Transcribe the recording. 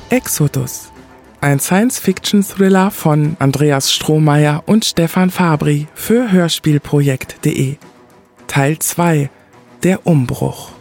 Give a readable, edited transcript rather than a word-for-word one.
Exodus, ein Science-Fiction-Thriller von Andreas Strohmeier und Stefan Fabri für Hörspielprojekt.de. Teil 2: Der Umbruch.